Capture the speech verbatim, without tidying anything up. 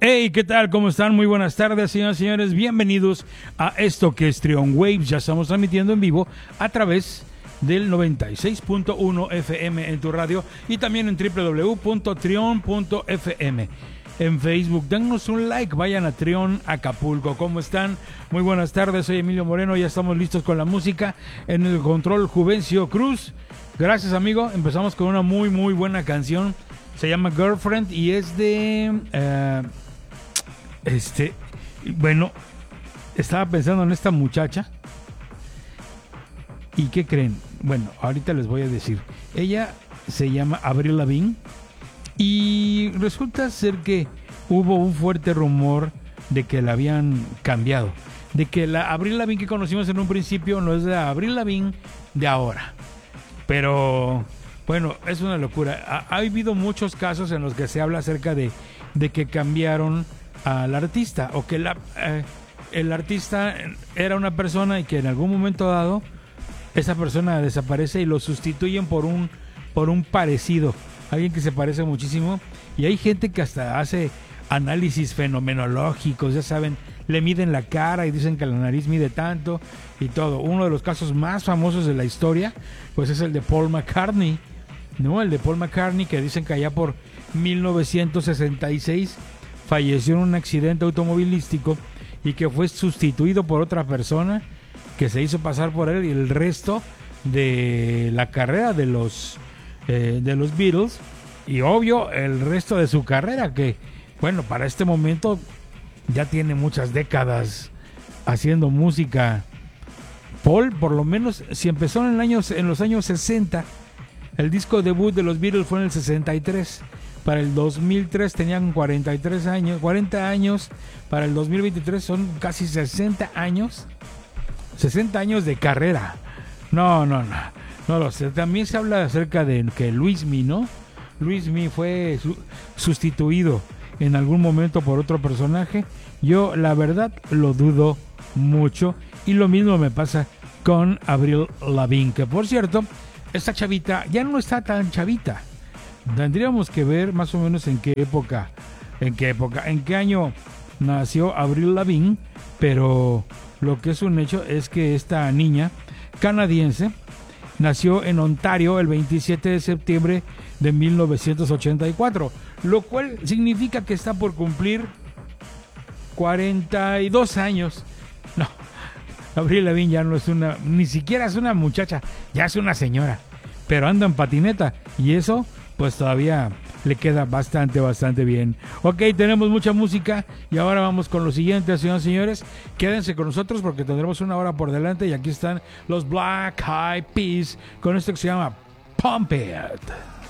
Hey, ¿qué tal? ¿Cómo están? Muy buenas tardes, señoras y señores. Bienvenidos a esto que es Trion Waves. Ya estamos transmitiendo en vivo a través del noventa y seis punto uno F M en tu radio y también en doble u doble u doble u punto trion punto f m. En Facebook, dennos un like, vayan a Trion Acapulco. ¿Cómo están? Muy buenas tardes, soy Emilio Moreno, ya estamos listos con la música. En el control, Juvencio Cruz. Gracias, amigo. Empezamos con una muy, muy buena canción. Se llama Girlfriend y es de... Uh, este, bueno, estaba pensando en esta muchacha. ¿Y qué creen? Bueno, ahorita les voy a decir. Ella se llama Avril Lavigne y resulta ser que hubo un fuerte rumor de que la habían cambiado. De que la Avril Lavigne que conocimos en un principio no es la Avril Lavigne de ahora. Pero, bueno, es una locura. Ha, ha habido muchos casos en los que se habla acerca de, de que cambiaron al artista o que la, eh, el artista era una persona y que en algún momento dado esa persona desaparece y lo sustituyen por un por un parecido, alguien que se parece muchísimo, y hay gente que hasta hace análisis fenomenológicos, ya saben, le miden la cara y dicen que la nariz mide tanto y todo. Uno de los casos más famosos de la historia pues es el de Paul McCartney, ¿no? El de Paul McCartney, que dicen que allá por mil novecientos sesenta y seis falleció en un accidente automovilístico y que fue sustituido por otra persona que se hizo pasar por él, y el resto de la carrera de los eh, de los Beatles, y obvio el resto de su carrera, que bueno, para este momento ya tiene muchas décadas haciendo música. Paul, por lo menos, si empezó en, el año, en los años sesenta, el disco debut de los Beatles fue en el sesenta y tres. Para el dos mil tres tenían cuarenta y tres años, cuarenta años. Para el dos mil veintitrés son casi sesenta años. sesenta años de carrera. No, no, no. No lo sé. También se habla acerca de que Luismi, ¿no? Luismi fue su- sustituido en algún momento por otro personaje. Yo, la verdad, lo dudo mucho. Y lo mismo me pasa con Avril Lavigne, que por cierto, esta chavita ya no está tan chavita. Tendríamos que ver más o menos en qué época, en qué época, en qué año nació Avril Lavigne, pero lo que es un hecho es que esta niña canadiense nació en Ontario el veintisiete de septiembre de mil novecientos ochenta y cuatro, lo cual significa que está por cumplir cuarenta y dos años. No, Avril Lavigne ya no es una, ni siquiera es una muchacha, ya es una señora, pero anda en patineta y eso pues todavía le queda bastante, bastante bien. Ok, tenemos mucha música y ahora vamos con lo siguiente, señoras y señores. Quédense con nosotros porque tendremos una hora por delante y aquí están los Black Eyed Peas con esto que se llama Pump It.